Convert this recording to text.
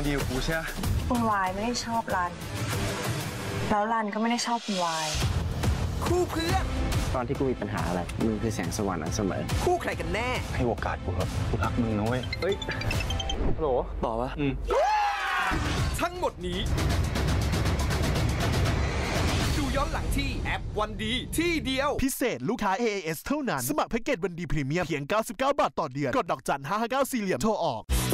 ดีกับกูใช่ไหมคุณวายไม่ได้ชอบรันแล้วรันก็ไม่ได้ชอบคุณวายคู่เพื่อนตอนที่กูมีปัญหาอะไรมึงคือแสงสว่างอันเสมอคู่ใครกันแน่ให้โอกาสกูเถอะกูรักมึงนะเว้ยเฮ้ยฮัลโหลบอกว่าทั้งหมดนี้ดูย้อนหลังที่แอปวันดีที่เดียวพิเศษลูกค้า AAS เท่านั้นสมัครแพ็กเกจวันดีพรีเมียมเพียง99 บาทต่อเดือนกดดอกจัน559 4 เหลี่ยมโทรออก